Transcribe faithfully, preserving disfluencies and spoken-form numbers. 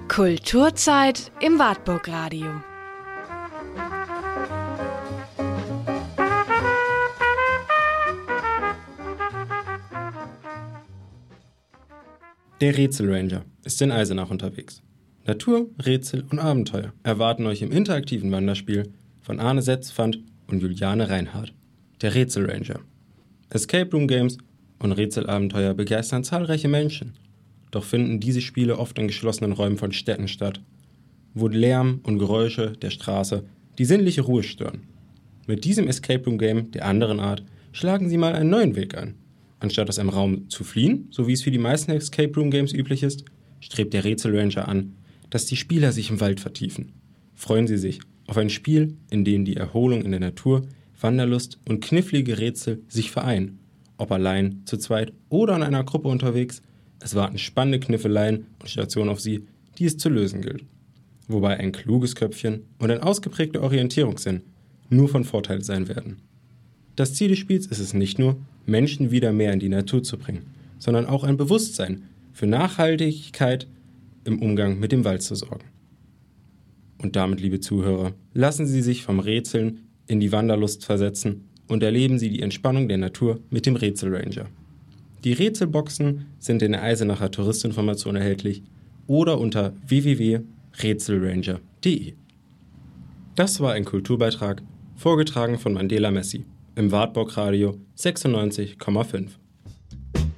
Kulturzeit im Wartburg Radio. Der Rätselranger ist in Eisenach unterwegs. Natur, Rätsel und Abenteuer erwarten euch im interaktiven Wanderspiel von Arne Setzfand und Juliane Reinhardt. Der Rätselranger. Escape Room Games und Rätselabenteuer begeistern zahlreiche Menschen. Doch finden diese Spiele oft in geschlossenen Räumen von Städten statt, wo Lärm und Geräusche der Straße die sinnliche Ruhe stören. Mit diesem Escape Room Game der anderen Art schlagen sie mal einen neuen Weg ein. Anstatt aus einem Raum zu fliehen, so wie es für die meisten Escape Room Games üblich ist, strebt der Rätselranger an, dass die Spieler sich im Wald vertiefen. Freuen Sie sich auf ein Spiel, in dem die Erholung in der Natur, Wanderlust und knifflige Rätsel sich vereinen. Ob allein, zu zweit oder in einer Gruppe unterwegs, es warten spannende Kniffeleien und Stationen auf Sie, die es zu lösen gilt. Wobei ein kluges Köpfchen und ein ausgeprägter Orientierungssinn nur von Vorteil sein werden. Das Ziel des Spiels ist es nicht nur, Menschen wieder mehr in die Natur zu bringen, sondern auch ein Bewusstsein für Nachhaltigkeit im Umgang mit dem Wald zu sorgen. Und damit, liebe Zuhörer, lassen Sie sich vom Rätseln in die Wanderlust versetzen und erleben Sie die Entspannung der Natur mit dem Rätselranger. Die Rätselboxen sind in der Eisenacher Touristinformation erhältlich oder unter w w w punkt rätselranger punkt d e. Das war ein Kulturbeitrag, vorgetragen von Mandela Messi im Wartburg Radio sechsundneunzig Komma fünf.